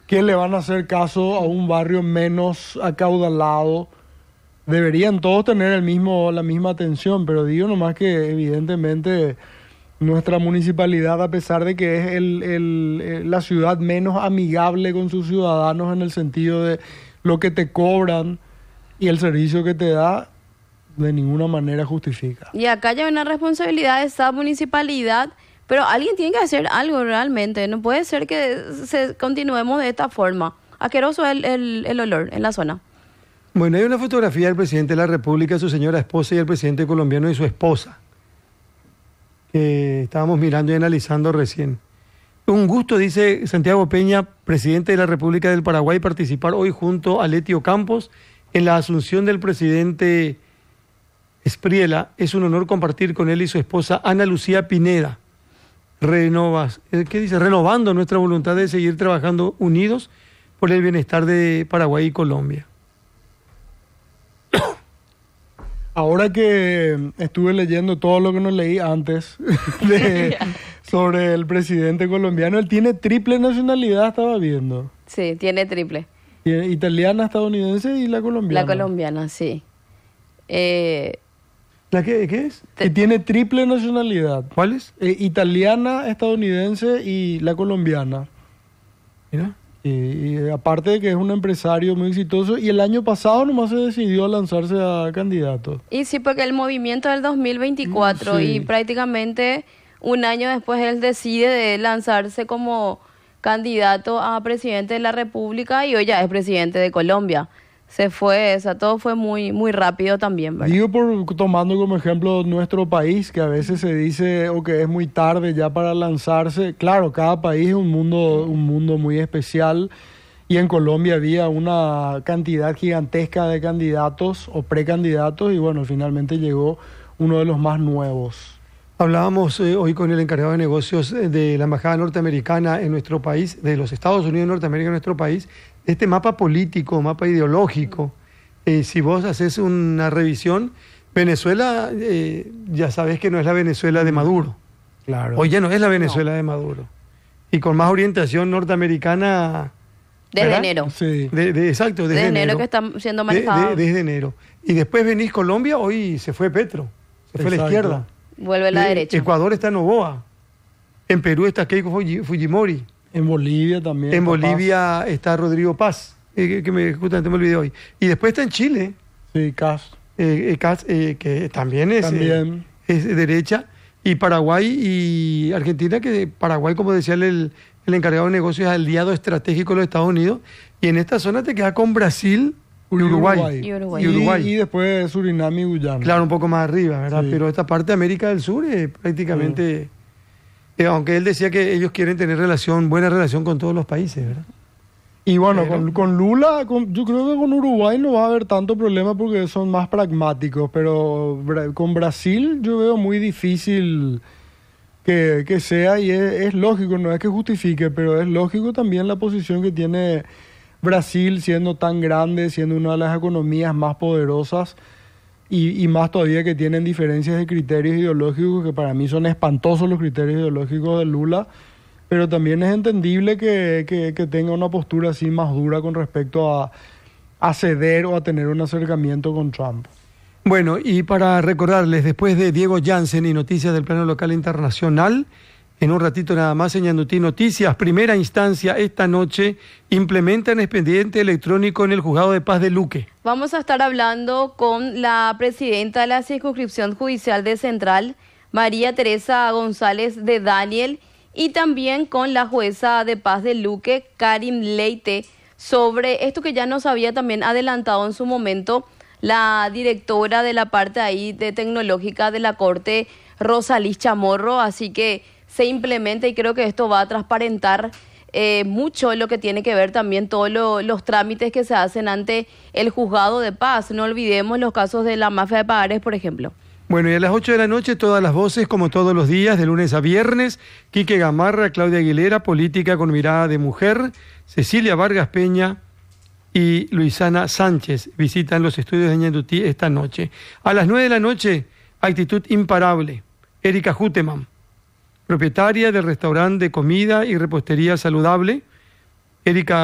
que le van a hacer caso a un barrio menos acaudalado. Deberían todos tener la misma atención, pero digo nomás que evidentemente nuestra municipalidad, a pesar de que es la ciudad menos amigable con sus ciudadanos en el sentido de lo que te cobran y el servicio que te da, de ninguna manera justifica. Y acá ya hay una responsabilidad de esta municipalidad, pero alguien tiene que hacer algo realmente. No puede ser que continuemos de esta forma. Asqueroso el olor en la zona. Bueno, hay una fotografía del presidente de la República, su señora esposa y el presidente colombiano y su esposa, que estábamos mirando y analizando recién. Un gusto, dice Santiago Peña, presidente de la República del Paraguay, participar hoy junto a Letio Campos en la asunción del presidente Espriella. Es un honor compartir con él y su esposa Ana Lucía Pineda. ¿Qué dice? Renovando nuestra voluntad de seguir trabajando unidos por el bienestar de Paraguay y Colombia. Ahora que estuve leyendo todo lo que no leí antes sobre el presidente colombiano, él tiene triple nacionalidad, estaba viendo. Sí, tiene triple. Tiene italiana, estadounidense y la colombiana. La colombiana, sí. ¿La qué es? Que tiene triple nacionalidad. ¿Cuál es? Italiana, estadounidense y la colombiana. Mira. Y aparte de que es un empresario muy exitoso, y el año pasado nomás se decidió a lanzarse a candidato. Y sí, porque el movimiento del 2024 sí. Y prácticamente un año después él decide de lanzarse como candidato a presidente de la República y hoy ya es presidente de Colombia. Se fue, o sea, todo fue muy, muy rápido también, ¿verdad? Digo tomando como ejemplo nuestro país, que a veces se dice que es muy tarde ya para lanzarse. Claro, cada país es un mundo muy especial y en Colombia había una cantidad gigantesca de candidatos o precandidatos y bueno, finalmente llegó uno de los más nuevos. Hablábamos hoy con el encargado de negocios de la Embajada Norteamericana en nuestro país, de los Estados Unidos de Norteamérica en nuestro país, este mapa político, mapa ideológico. Si vos haces una revisión, Venezuela, ya sabes que no es la Venezuela de Maduro. Claro. Hoy ya no es la Venezuela de Maduro. Y con más orientación norteamericana. Desde ¿verdad? enero. Sí. Exacto, desde enero. Que está siendo manejado. Desde enero. Y después venís Colombia, hoy se fue Petro, se fue a la Exacto. izquierda. Vuelve a la derecha. Ecuador está Noboa. En Perú está Keiko Fujimori. En Bolivia también. En Bolivia está Rodrigo Paz, justamente me olvidé hoy. Y después está en Chile. Sí, Cas. Que también es derecha. Y Paraguay y Argentina, que Paraguay, como decía el encargado de negocios, es aliado estratégico de los Estados Unidos. Y en esta zona te quedas con Brasil y Uruguay. Y después Surinam y Guyana. Claro, un poco más arriba, ¿verdad? Sí. Pero esta parte de América del Sur es prácticamente... aunque él decía que ellos quieren tener buena relación con todos los países, ¿verdad? Y bueno, con Lula, yo creo que con Uruguay no va a haber tanto problema porque son más pragmáticos, pero con Brasil yo veo muy difícil que sea, y es lógico, no es que justifique, pero es lógico también la posición que tiene Brasil siendo tan grande, siendo una de las economías más poderosas. Y más todavía que tienen diferencias de criterios ideológicos, que para mí son espantosos los criterios ideológicos de Lula, pero también es entendible que tenga una postura así más dura con respecto a ceder o a tener un acercamiento con Trump. Bueno, y para recordarles, después de Diego Jansen y noticias del plano local e internacional, en un ratito nada más en Ñandutí Noticias, primera instancia esta noche, implementan expediente electrónico en el Juzgado de Paz de Luque. Vamos a estar hablando con la presidenta de la Circunscripción Judicial de Central, María Teresa González de Daniel, y también con la jueza de Paz de Luque, Karim Leite, sobre esto que ya nos había también adelantado en su momento la directora de la parte ahí de tecnológica de la Corte, Rosalís Chamorro, así que se implementa y creo que esto va a transparentar mucho lo que tiene que ver también todos los trámites que se hacen ante el Juzgado de Paz. No olvidemos los casos de la mafia de Pagares, por ejemplo. Bueno, y a las 8 de la noche todas las voces, como todos los días, de lunes a viernes. Quique Gamarra, Claudia Aguilera, Política con Mirada de Mujer, Cecilia Vargas Peña y Luisana Sánchez visitan los estudios de Ñandutí esta noche. A las 9 de la noche, Actitud Imparable, Erika Huteman, propietaria del restaurante de comida y repostería saludable. Erika